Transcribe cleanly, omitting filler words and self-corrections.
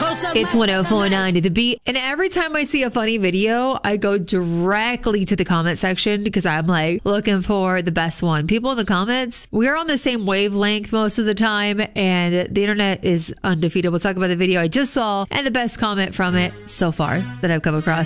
It's 104.9 to the beat. And every time I see a funny video, I go directly to the comment section because I'm like looking for the best one. People in the comments, we're on the same wavelength most of the time, and the internet is undefeated. We'll talk about the video I just saw and the best comment from it so far that I've come across.